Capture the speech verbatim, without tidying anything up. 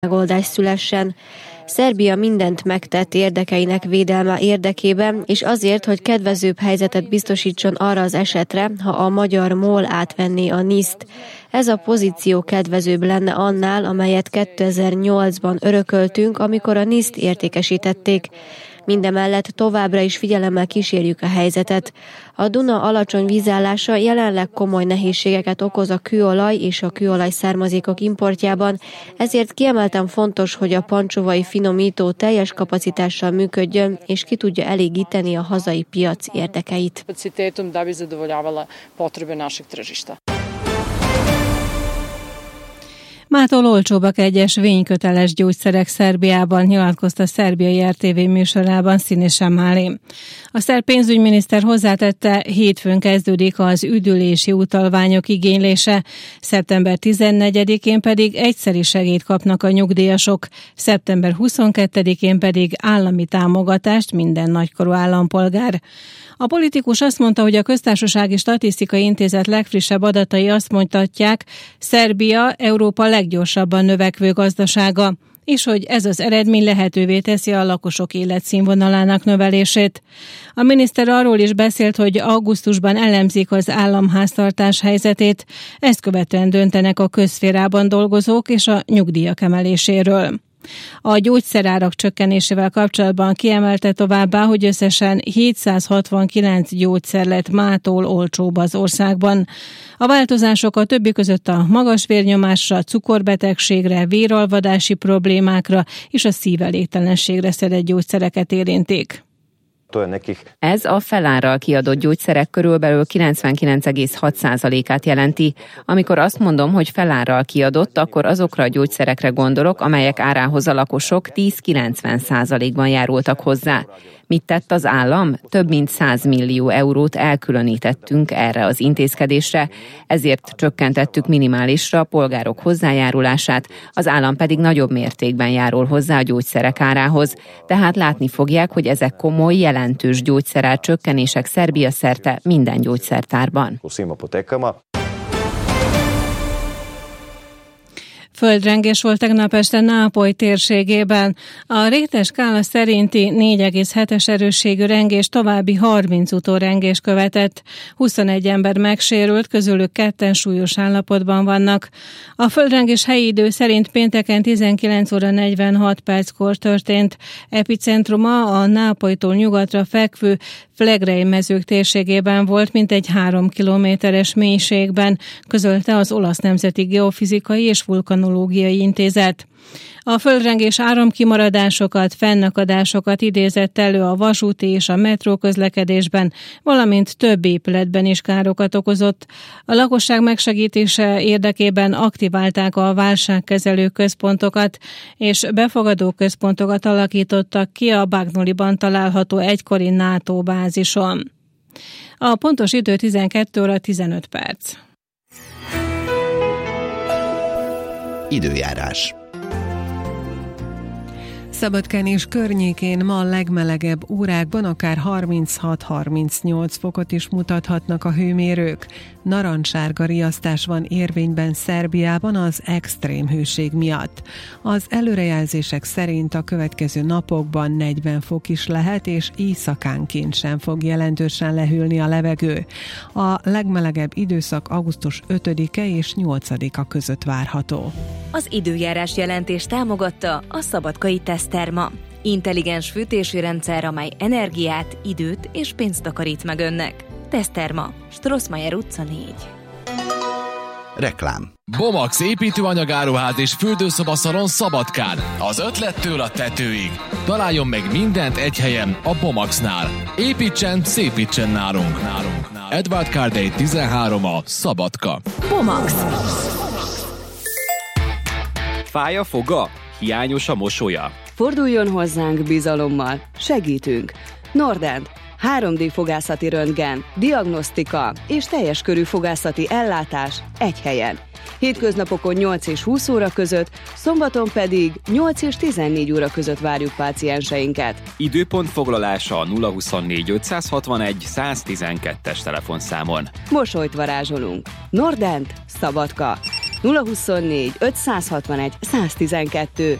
megoldás szülessen. Szerbia mindent megtett érdekeinek védelme érdekében, és azért, hogy kedvezőbb helyzetet biztosítson arra az esetre, ha a magyar MOL átvenné a niszt. Ez a pozíció kedvezőbb lenne annál, amelyet kétezer-nyolcban örököltünk, amikor a niszt értékesítették. Mindemellett továbbra is figyelemmel kísérjük a helyzetet. A Duna alacsony vízállása jelenleg komoly nehézségeket okoz a kőolaj és a kőolaj származékok importjában, ezért kiemelten fontos, hogy a pancsovai finomító teljes kapacitással működjön, és ki tudja elégíteni a hazai piac érdekeit. Mától olcsóbbak egyes vényköteles gyógyszerek Szerbiában, nyilatkozta a szerbiai er té vé műsorában Színésem Máli. A szerb pénzügyminiszter hozzátette, hétfőn kezdődik az üdülési utalványok igénylése, szeptember tizennegyedikén pedig egyszeri segélyt kapnak a nyugdíjasok, szeptember huszonkettedikén pedig állami támogatást minden nagykorú állampolgár. A politikus azt mondta, hogy a Köztársasági Statisztikai Intézet legfrissebb adatai azt mutatják, Szerbia Európa leggyorsabban növekvő gazdasága, és hogy ez az eredmény lehetővé teszi a lakosok életszínvonalának növelését. A miniszter arról is beszélt, hogy augusztusban elemzik az államháztartás helyzetét, ezt követően döntenek a közszférában dolgozók és a nyugdíjak emeléséről. A gyógyszerárak csökkenésével kapcsolatban kiemelte továbbá, hogy összesen hétszázhatvankilenc gyógyszer lett mától olcsóbb az országban. A változások a többi között a magas vérnyomásra, cukorbetegségre, véralvadási problémákra és a szívelégtelenségre szedett gyógyszereket érintik. Ez a felárral kiadott gyógyszerek körülbelül kilencvenkilenc egész hat százalékát jelenti. Amikor azt mondom, hogy felárral kiadott, akkor azokra a gyógyszerekre gondolok, amelyek árához a lakosok tíz-kilencven százalékban járultak hozzá. Mit tett az állam? Több mint száz millió eurót elkülönítettünk erre az intézkedésre, ezért csökkentettük minimálisra a polgárok hozzájárulását, az állam pedig nagyobb mértékben járul hozzá a gyógyszerek árához. Tehát látni fogják, hogy ezek komoly, jelentős gyógyszerár csökkenések Szerbia szerte minden gyógyszertárban. Földrengés volt tegnap este Nápoly térségében. A Richter skála szerinti négy egész hetes erősségű rengés további harminc utórengés követett. huszonegy ember megsérült, közülük ketten súlyos állapotban vannak. A földrengés helyi idő szerint pénteken tizenkilenc óra negyvenhat perckor történt. Epicentruma a Nápolytól nyugatra fekvő Flegrei mezők térségében volt, mintegy három kilométeres mélységben, közölte az Olasz Nemzeti Geofizikai és Vulkanológiai Intézet. A földrengés áramkimaradásokat, fennakadásokat idézett elő a vasúti és a metró közlekedésben, valamint több épületben is károkat okozott. A lakosság megsegítése érdekében aktiválták a válságkezelő központokat, és befogadó központokat alakítottak ki a Bagnoliban található egykori NATO bázison. A pontos idő tizenkét óra tizenöt perc. Időjárás. Szabadkán és környékén ma a legmelegebb órákban akár harminchat-harmincnyolc fokot is mutathatnak a hőmérők. Narancssárga riasztás van érvényben Szerbiában az extrém hőség miatt. Az előrejelzések szerint a következő napokban negyven fok is lehet, és éjszakánként sem fog jelentősen lehűlni a levegő. A legmelegebb időszak augusztus ötödike és nyolcadika között várható. Az időjárás jelentés támogatta a Szabadkai Teszterma. Intelligens fűtési rendszer, amely energiát, időt és pénzt takarít meg önnek. Teszterma, Strossmayer utca négy. Reklám. Bomax építőanyagáruház és fürdőszobaszalon Szabadkán. Az ötlettől a tetőig. Találjon meg mindent egy helyen a Bomaxnál. Építsen, szépítsen nálunk. nálunk. Edward Kardei tizenhárom a Szabadka. Bomax. Fáj a foga? Hiányos a mosolya? Forduljon hozzánk bizalommal. Segítünk. Nordent. három dé fogászati röntgen, diagnosztika és teljes körű fogászati ellátás egy helyen. Hétköznapokon nyolc és húsz óra között, szombaton pedig nyolc és tizennégy óra között várjuk pácienseinket. Időpont foglalása a nulla huszonnégy ötszázhatvanegy száztizenkettes telefonszámon. Mosolyt varázsolunk. Nordent, Szabadka. nulla huszonnégy ötszázhatvanegy száztizenkettő.